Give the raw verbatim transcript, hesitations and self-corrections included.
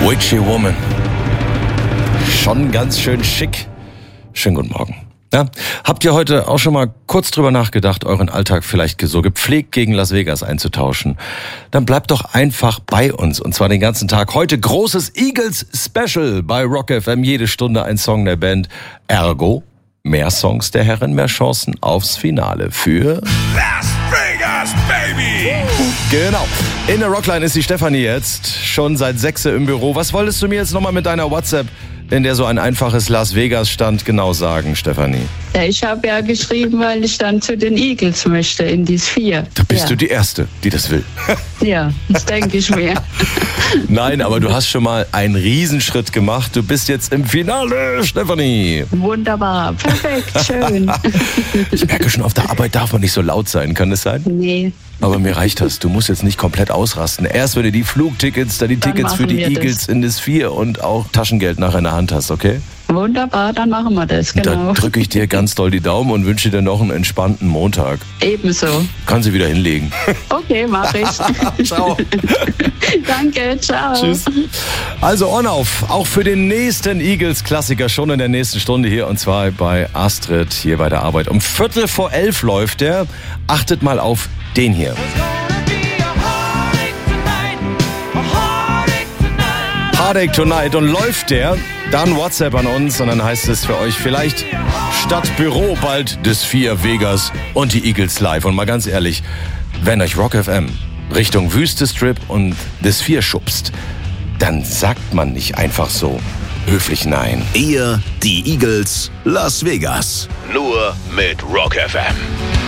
Witchy Woman. Schon ganz schön schick. Schönen guten Morgen. Ja, habt ihr heute auch schon mal kurz drüber nachgedacht, euren Alltag vielleicht so gepflegt gegen Las Vegas einzutauschen? Dann bleibt doch einfach bei uns, und zwar den ganzen Tag. Heute großes Eagles Special bei Rock F M. Jede Stunde ein Song der Band. Ergo, mehr Songs der Herren, mehr Chancen aufs Finale für Las Vegas, Baby! Genau. In der Rockline ist die Stefanie jetzt schon seit sechs im Büro. Was wolltest du mir jetzt nochmal mit deiner WhatsApp, in der so ein einfaches Las Vegas stand, genau sagen, Stefanie? Ja, ich habe ja geschrieben, weil ich dann zu den Eagles möchte, in die Sphere. Da bist ja. du die Erste, die das will. Ja, das denke ich mir. Nein, aber du hast schon mal einen Riesenschritt gemacht. Du bist jetzt im Finale, Stefanie. Wunderbar, perfekt, schön. Ich merke schon, auf der Arbeit darf man nicht so laut sein. Kann das sein? Nee. Aber mir reicht das. Du musst jetzt nicht komplett ausrasten. Erst wenn du die Flugtickets, dann die Dann Tickets für machen die wir Eagles das. in das Sphere und auch Taschengeld nachher in der Hand hast, okay? Wunderbar, dann machen wir das, Da genau. drücke ich dir ganz doll die Daumen und wünsche dir noch einen entspannten Montag. Ebenso. Kann sie wieder hinlegen. Okay, mach ich. Ciao. Danke, ciao. Tschüss. Also on auf, auch für den nächsten Eagles-Klassiker schon in der nächsten Stunde hier, und zwar bei Astrid hier bei der Arbeit. Um Viertel vor elf läuft der. Achtet mal auf den hier. Heartache Tonight, und läuft der, dann WhatsApp an uns und dann heißt es für euch vielleicht Stadtbüro bald des vier Vegas und die Eagles live. Und mal ganz ehrlich, wenn euch Rock F M Richtung Wüste Strip und des vier schubst, dann sagt man nicht einfach so höflich nein. Ihr, die Eagles, Las Vegas. Nur mit Rock F M.